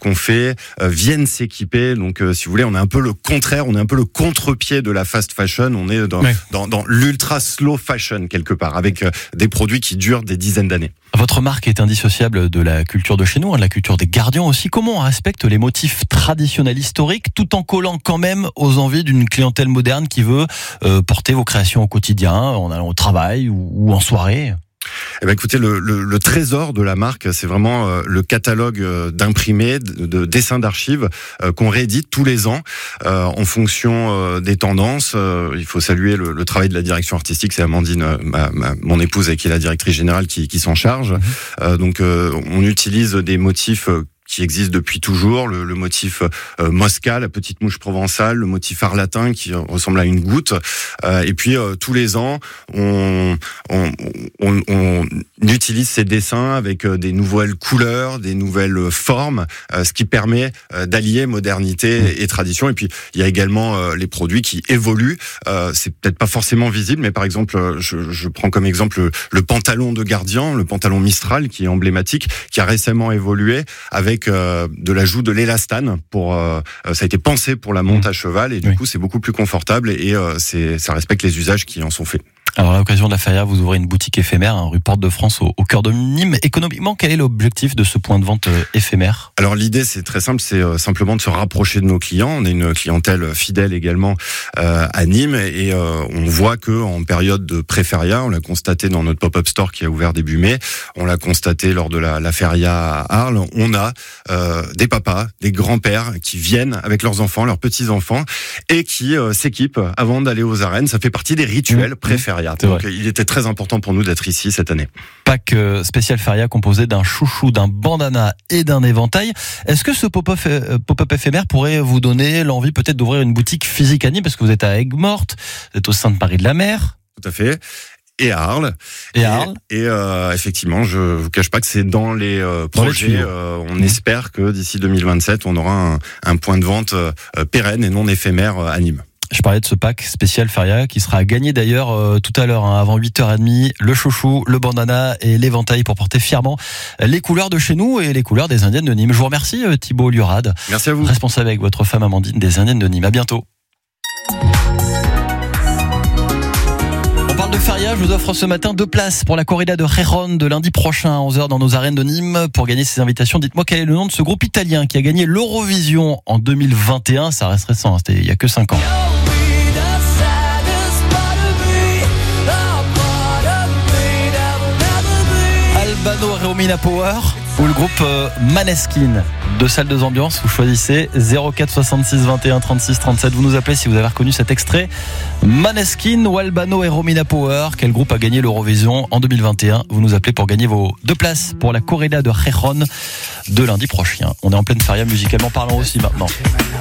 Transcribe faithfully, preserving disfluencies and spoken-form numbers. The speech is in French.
qu'on fait, euh, viennent s'équiper. Donc, euh, si vous voulez, on est un peu le contraire, on est un peu le contre-pied de la fast fashion. On est dans, ouais. dans, dans l'ultra slow fashion quelque part, avec euh, des produits qui durent des dizaines d'années. Votre marque est indissociable de la culture de chez nous, de la culture des gardiens aussi. Comment on respecte les motifs traditionnels historiques tout en collant quand même aux envies d'une clientèle moderne qui veut euh, porter vos créations au quotidien, en allant au travail ou, ou en soirée ? Eh ben écoutez, le, le, le trésor de la marque, c'est vraiment euh, le catalogue euh, d'imprimés, de, de dessins d'archives euh, qu'on réédite tous les ans euh, en fonction euh, des tendances. Euh, il faut saluer le, le travail de la direction artistique, c'est Amandine, ma, ma, mon épouse, qui est la directrice générale, qui, qui s'en charge. Mmh. Euh, donc, euh, on utilise des motifs euh, qui existe depuis toujours, le, le motif euh, Mosca, la petite mouche provençale, le motif arlatin qui ressemble à une goutte, euh, et puis euh, tous les ans on, on, on, on utilise ces dessins avec euh, des nouvelles couleurs, des nouvelles formes, euh, ce qui permet euh, d'allier modernité mmh. et tradition. Et puis il y a également euh, les produits qui évoluent, euh, c'est peut-être pas forcément visible, mais par exemple je, je prends comme exemple le, le pantalon de gardien, le pantalon Mistral qui est emblématique, qui a récemment évolué avec Euh, de l'ajout de l'élastane pour euh, ça a été pensé pour la monte à cheval et du oui. coup c'est beaucoup plus confortable et euh, c'est ça respecte les usages qui en sont faits. Alors à l'occasion de la feria, vous ouvrez une boutique éphémère, hein, rue Porte de France, au, au cœur de Nîmes. Économiquement, quel est l'objectif de ce point de vente euh, éphémère ? Alors l'idée, c'est très simple, c'est euh, simplement de se rapprocher de nos clients. On est une clientèle fidèle également euh, à Nîmes et euh, on voit que en période de pré-feria, on l'a constaté dans notre pop-up store qui a ouvert début mai, on l'a constaté lors de la, la feria à Arles, on a euh, des papas, des grands-pères qui viennent avec leurs enfants, leurs petits-enfants et qui euh, s'équipent avant d'aller aux arènes. Ça fait partie des rituels mmh. pré-feria. Donc il était très important pour nous d'être ici cette année. Pack spécial feria composé d'un chouchou, d'un bandana et d'un éventail. Est-ce que ce pop-up, pop-up éphémère pourrait vous donner l'envie peut-être d'ouvrir une boutique physique à Nîmes, parce que vous êtes à Aigues-Mortes, vous êtes au sein de Paris-de-la-Mer ? Tout à fait. Et à Arles. Et à Arles. Et, et euh, effectivement, je vous cache pas que c'est dans les euh, projets. Dans les euh, on mmh. espère que d'ici deux mille vingt-sept, on aura un, un point de vente euh, pérenne et non éphémère à Nîmes. Je parlais de ce pack spécial feria qui sera gagné d'ailleurs euh, tout à l'heure, hein, avant huit heures trente, le chouchou, le bandana et l'éventail pour porter fièrement les couleurs de chez nous et les couleurs des Indiennes de Nîmes. Je vous remercie euh, Thibaut Lurade. Merci à vous. Responsable avec votre femme Amandine des Indiennes de Nîmes. À bientôt. On parle de feria, je vous offre ce matin deux places pour la corrida de Gijón de lundi prochain à onze heures dans nos arènes de Nîmes. Pour gagner ces invitations, dites-moi quel est le nom de ce groupe italien qui a gagné l'Eurovision en deux mille vingt et un. Ça reste récent, c'était il y a que cinq ans. Albano et Romina Power ou le groupe euh, Maneskin. Deux salles, deux ambiances, vous choisissez zéro quatre soixante-six vingt et un trente-six trente-sept. Vous nous appelez si vous avez reconnu cet extrait. Maneskin ou Albano et Romina Power. Quel groupe a gagné l'Eurovision en deux mille vingt et un? Vous nous appelez pour gagner vos deux places pour la corrida de Gijón de lundi prochain. On est en pleine feria musicalement parlant aussi maintenant.